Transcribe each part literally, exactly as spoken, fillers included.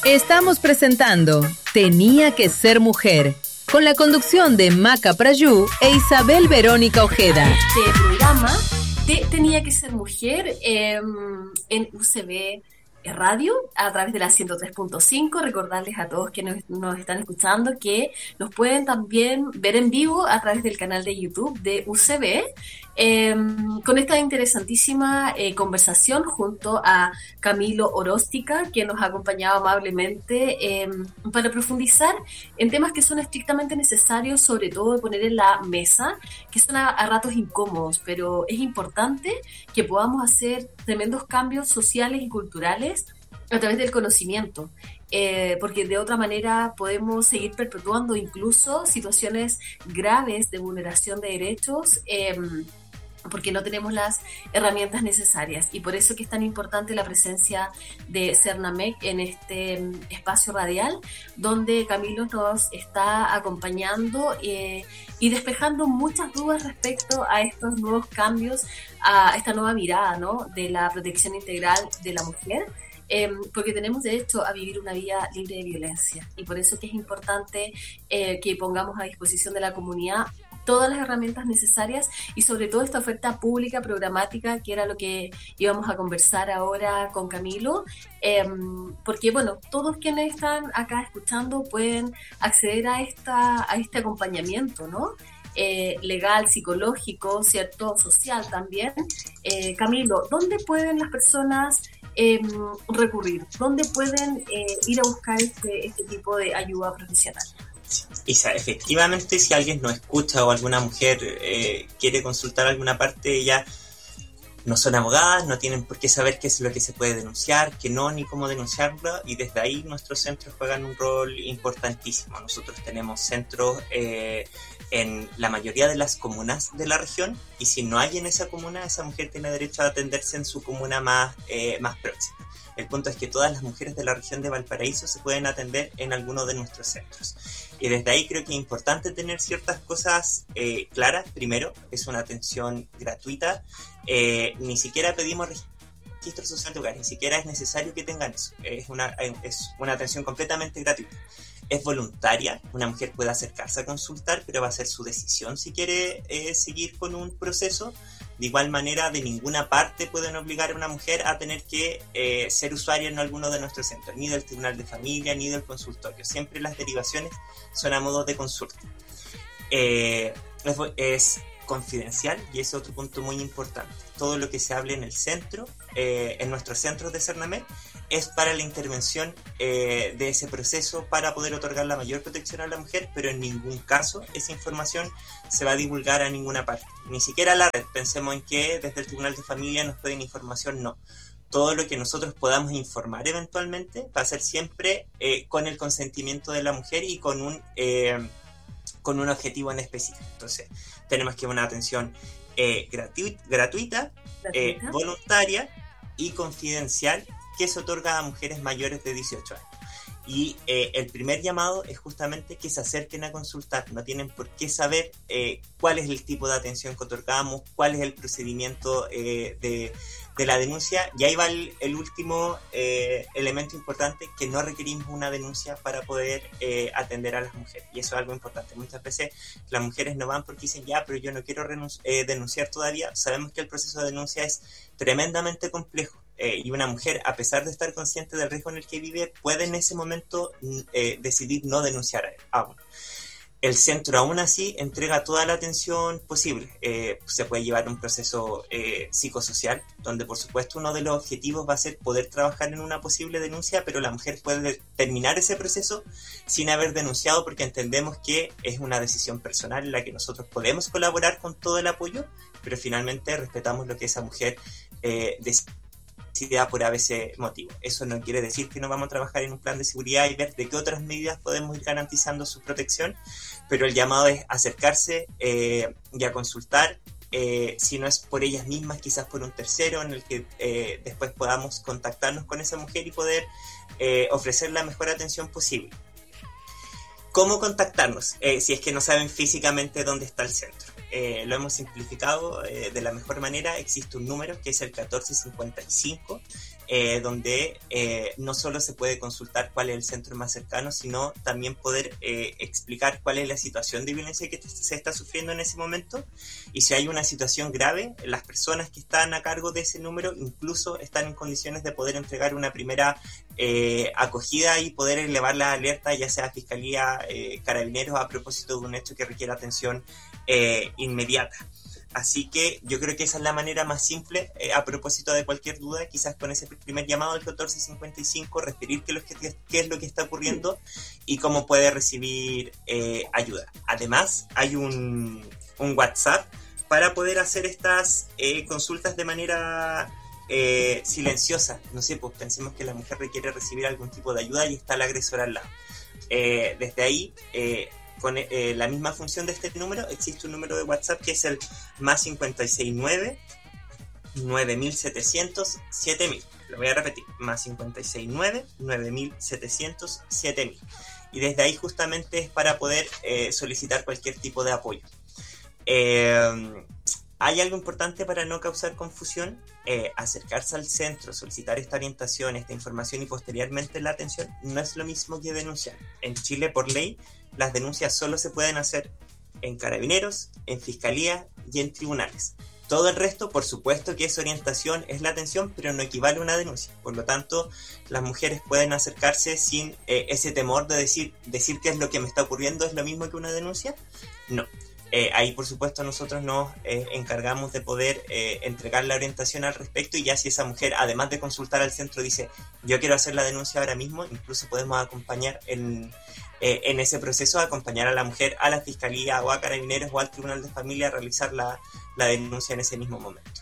Estamos presentando Tenía que ser mujer, con la conducción de Maca Prayú e Isabel Verónica Ojeda. Este programa de Tenía que ser mujer eh, en U C B Radio a través de la ciento tres punto cinco. Recordarles a todos que nos, nos están escuchando que nos pueden también ver en vivo a través del canal de YouTube de U C B eh, con esta interesantísima eh, conversación junto a Camilo Oróstica, que nos ha acompañado amablemente eh, para profundizar en temas que son estrictamente necesarios, sobre todo de poner en la mesa, que son a, a ratos incómodos, pero es importante que podamos hacer tremendos cambios sociales y culturales a través del conocimiento, eh, porque de otra manera podemos seguir perpetuando incluso situaciones graves de vulneración de derechos, eh, porque no tenemos las herramientas necesarias. Y por eso que es tan importante la presencia de Cernamec en este espacio radial, donde Camilo nos está acompañando eh, y despejando muchas dudas respecto a estos nuevos cambios, a esta nueva mirada, ¿no?, de la protección integral de la mujer. Eh, porque tenemos derecho a vivir una vida libre de violencia, y por eso que es importante eh, que pongamos a disposición de la comunidad todas las herramientas necesarias, y sobre todo esta oferta pública programática, que era lo que íbamos a conversar ahora con Camilo, eh, porque bueno, todos quienes están acá escuchando pueden acceder a, esta, a este acompañamiento, ¿no?, Eh, legal, psicológico, cierto, social también. Eh, Camilo, ¿dónde pueden las personas eh, recurrir? ¿Dónde pueden eh, ir a buscar este, este tipo de ayuda profesional? Isa, efectivamente, si alguien nos escucha o alguna mujer eh, quiere consultar alguna parte, ella no son abogadas, no tienen por qué saber qué es lo que se puede denunciar, qué no, ni cómo denunciarlo, y desde ahí nuestros centros juegan un rol importantísimo. Nosotros tenemos centros eh, en la mayoría de las comunas de la región, y si no hay en esa comuna, esa mujer tiene derecho a atenderse en su comuna más, eh, más próxima. El punto es que todas las mujeres de la región de Valparaíso se pueden atender en alguno de nuestros centros. Y desde ahí creo que es importante tener ciertas cosas eh, claras. Primero, es una atención gratuita. Eh, ni siquiera pedimos registro social de hogar, ni siquiera es necesario que tengan eso. Es una, es una atención completamente gratuita. Es voluntaria, una mujer puede acercarse a consultar, pero va a ser su decisión si quiere eh, seguir con un proceso. De igual manera, de ninguna parte pueden obligar a una mujer a tener que eh, ser usuaria en alguno de nuestros centros, ni del Tribunal de Familia, ni del consultorio. Siempre las derivaciones son a modo de consulta. Eh, es, es confidencial, y es otro punto muy importante. Todo lo que se hable en el centro, eh, en nuestros centros de Cernamec, es para la intervención eh, de ese proceso para poder otorgar la mayor protección a la mujer, pero en ningún caso esa información se va a divulgar a ninguna parte, ni siquiera a la red. Pensemos en que desde el Tribunal de Familia nos pueden información, no. Todo lo que nosotros podamos informar eventualmente va a ser siempre eh, con el consentimiento de la mujer y con un, eh, con un objetivo en específico. Entonces, tenemos que una atención eh, gratu- gratuita, eh, voluntaria y confidencial, que se otorga a mujeres mayores de dieciocho años. Y eh, el primer llamado es justamente que se acerquen a consultar. No tienen por qué saber eh, cuál es el tipo de atención que otorgamos, cuál es el procedimiento eh, de, de la denuncia. Y ahí va el, el último eh, elemento importante, que no requerimos una denuncia para poder eh, atender a las mujeres. Y eso es algo importante. Muchas veces las mujeres no van porque dicen, ya, pero yo no quiero renunci- eh, denunciar todavía. Sabemos que el proceso de denuncia es tremendamente complejo. Eh, y una mujer, a pesar de estar consciente del riesgo en el que vive, puede en ese momento eh, decidir no denunciar a él aún. El centro aún así entrega toda la atención posible. Eh, se puede llevar un proceso eh, psicosocial, donde por supuesto uno de los objetivos va a ser poder trabajar en una posible denuncia, pero la mujer puede terminar ese proceso sin haber denunciado, porque entendemos que es una decisión personal en la que nosotros podemos colaborar con todo el apoyo, pero finalmente respetamos lo que esa mujer eh, decide por A B C motivo. Eso no quiere decir que no vamos a trabajar en un plan de seguridad y ver de qué otras medidas podemos ir garantizando su protección, pero el llamado es acercarse eh, y a consultar, eh, si no es por ellas mismas, quizás por un tercero, en el que eh, después podamos contactarnos con esa mujer y poder eh, ofrecer la mejor atención posible. ¿Cómo contactarnos? Eh, si es que no saben físicamente dónde está el centro. eh, lo hemos simplificado eh, de la mejor manera. Existe un número que es el catorce cincuenta y cinco, eh, donde eh, no solo se puede consultar cuál es el centro más cercano, sino también poder eh, explicar cuál es la situación de violencia que se está sufriendo en ese momento, y si hay una situación grave, las personas que están a cargo de ese número incluso están en condiciones de poder entregar una primera eh, acogida y poder elevar la alerta, ya sea a Fiscalía, eh, Carabineros, a propósito de un hecho que requiera atención eh, inmediata. Así que yo creo que esa es la manera más simple, eh, a propósito de cualquier duda, quizás con ese primer llamado al catorce cincuenta y cinco, referir qué es lo que, qué es lo que está ocurriendo y cómo puede recibir eh, ayuda. Además, hay un, un WhatsApp para poder hacer estas eh, consultas de manera eh, silenciosa. No sé, pues pensemos que la mujer requiere recibir algún tipo de ayuda y está el agresor al lado. Eh, desde ahí... Eh, con eh, la misma función de este número, existe un número de WhatsApp que es el más cincuenta y seis nueve, nueve mil setecientos, siete mil. Lo voy a repetir, más cincuenta y seis nueve, nueve mil setecientos, siete mil. Y desde ahí justamente es para poder eh, solicitar cualquier tipo de apoyo. Eh, hay algo importante para no causar confusión: eh, acercarse al centro, solicitar esta orientación, esta información y posteriormente la atención no es lo mismo que denunciar. En Chile, por ley, las denuncias solo se pueden hacer en Carabineros, en Fiscalía y en tribunales. Todo el resto, por supuesto que es orientación, es la atención, pero no equivale a una denuncia. Por lo tanto, las mujeres pueden acercarse sin eh, ese temor de decir, decir qué es lo que me está ocurriendo, ¿es lo mismo que una denuncia? No. Eh, ahí, por supuesto, nosotros nos eh, encargamos de poder eh, entregar la orientación al respecto, y ya si esa mujer, además de consultar al centro, dice yo quiero hacer la denuncia ahora mismo, incluso podemos acompañar en, eh, en ese proceso, acompañar a la mujer a la Fiscalía o a Carabineros o al Tribunal de Familia a realizar la, la denuncia en ese mismo momento.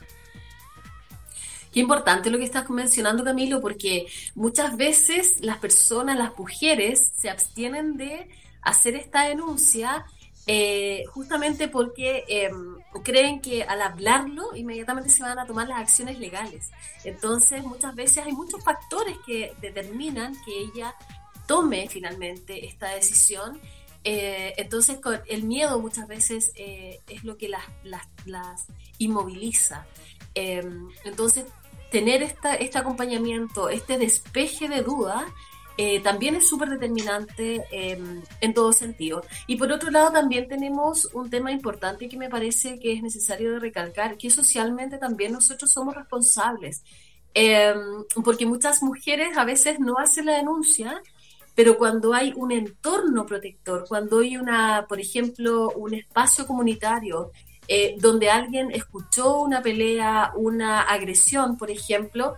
Qué importante lo que estás mencionando, Camilo, porque muchas veces las personas, las mujeres, se abstienen de hacer esta denuncia Eh, justamente porque eh, creen que al hablarlo inmediatamente se van a tomar las acciones legales. Entonces muchas veces hay muchos factores que determinan que ella tome finalmente esta decisión. Eh, entonces el miedo muchas veces eh, es lo que las, las, las inmoviliza. Eh, entonces tener esta, este acompañamiento, este despeje de duda, Eh, también es súper determinante eh, en todo sentido. Y por otro lado también tenemos un tema importante que me parece que es necesario de recalcar, que socialmente también nosotros somos responsables, eh, porque muchas mujeres a veces no hacen la denuncia, pero cuando hay un entorno protector, cuando hay una, por ejemplo, un espacio comunitario eh, donde alguien escuchó una pelea, una agresión, por ejemplo,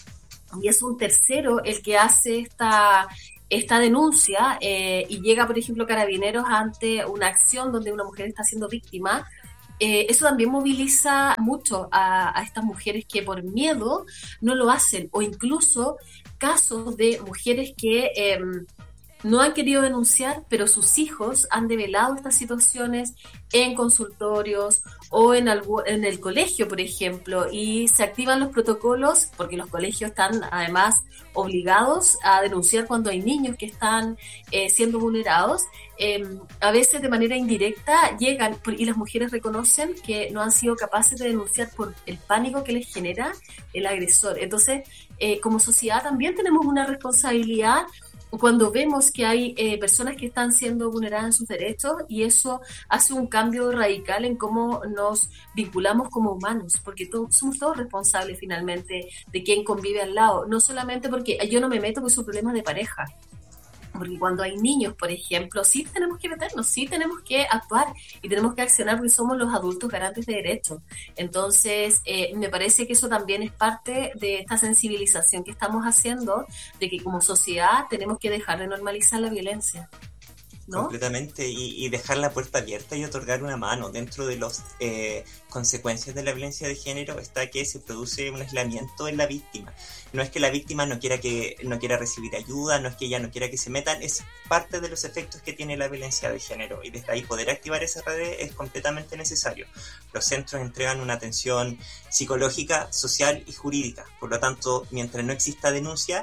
y es un tercero el que hace esta, esta denuncia eh, y llega, por ejemplo, Carabineros ante una acción donde una mujer está siendo víctima, eh, eso también moviliza mucho a, a estas mujeres que por miedo no lo hacen, o incluso casos de mujeres que eh, no han querido denunciar, pero sus hijos han develado estas situaciones en consultorios o en, algo, en el colegio, por ejemplo, y se activan los protocolos porque los colegios están además obligados a denunciar cuando hay niños que están eh, siendo vulnerados. Eh, a veces de manera indirecta llegan y las mujeres reconocen que no han sido capaces de denunciar por el pánico que les genera el agresor. Entonces, eh, como sociedad también tenemos una responsabilidad cuando vemos que hay eh, personas que están siendo vulneradas en sus derechos, y eso hace un cambio radical en cómo nos vinculamos como humanos, porque todos, somos todos responsables finalmente de quién convive al lado, no solamente porque yo no me meto con sus problemas de pareja, porque cuando hay niños, por ejemplo, sí tenemos que meternos, sí tenemos que actuar y tenemos que accionar porque somos los adultos garantes de derechos. Entonces, eh, me parece que eso también es parte de esta sensibilización que estamos haciendo, de que como sociedad tenemos que dejar de normalizar la violencia, ¿no? Completamente, y, y dejar la puerta abierta y otorgar una mano. Dentro de las eh, consecuencias de la violencia de género está que se produce un aislamiento en la víctima. No es que la víctima no quiera que no quiera recibir ayuda, no es que ella no quiera que se metan, es parte de los efectos que tiene la violencia de género, y desde ahí poder activar esa red es completamente necesario. Los centros entregan una atención psicológica, social y jurídica, por lo tanto, mientras no exista denuncia,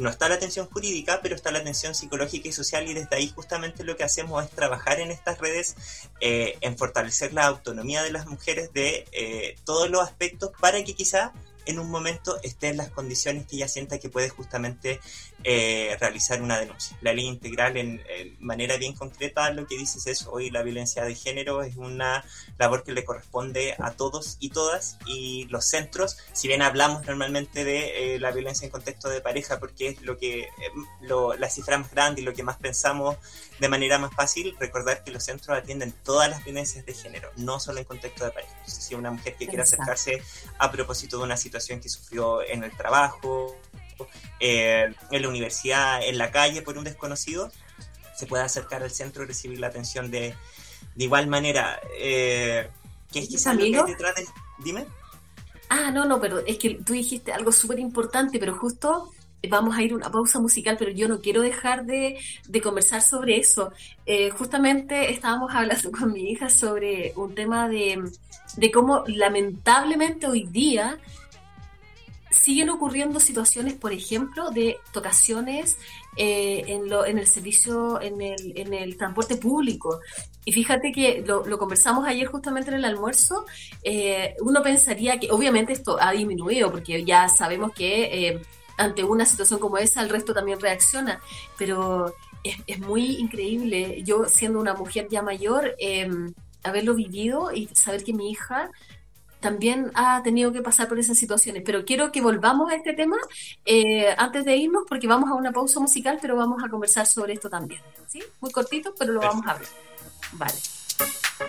no está la atención jurídica, pero está la atención psicológica y social, y desde ahí justamente lo que hacemos es trabajar en estas redes, eh, en fortalecer la autonomía de las mujeres de eh, todos los aspectos, para que quizá en un momento esté en las condiciones que ella sienta que puede justamente eh, realizar una denuncia. La ley integral, en, en manera bien concreta, lo que dice es eso: hoy la violencia de género es una labor que le corresponde a todos y todas, y los centros, si bien hablamos normalmente de eh, la violencia en contexto de pareja, porque es lo que eh, lo, la cifra más grande y lo que más pensamos de manera más fácil, recordar que los centros atienden todas las violencias de género, no solo en contexto de pareja. Entonces, si una mujer que quiere acercarse a propósito de una situación que sufrió en el trabajo, eh, en la universidad, en la calle por un desconocido, se puede acercar al centro y recibir la atención de, de igual manera. Eh, ¿Qué es quizás lo que hay detrás de...? Dime. Ah, no, no, pero es que tú dijiste algo súper importante, pero justo vamos a ir a una pausa musical, pero yo no quiero dejar de, de conversar sobre eso. Eh, justamente estábamos hablando con mi hija sobre un tema de, de cómo lamentablemente hoy día siguen ocurriendo situaciones, por ejemplo, de tocaciones eh, en, lo, en el servicio, en el, en el transporte público. Y fíjate que lo, lo conversamos ayer justamente en el almuerzo. Eh, uno pensaría que obviamente esto ha disminuido, porque ya sabemos que eh, ante una situación como esa el resto también reacciona, pero es, es muy increíble. Yo, siendo una mujer ya mayor, eh, haberlo vivido y saber que mi hija también ha tenido que pasar por esas situaciones. Pero quiero que volvamos a este tema eh, antes de irnos, porque vamos a una pausa musical, pero vamos a conversar sobre esto también, ¿sí? Muy cortito, pero lo vamos a ver. Vale.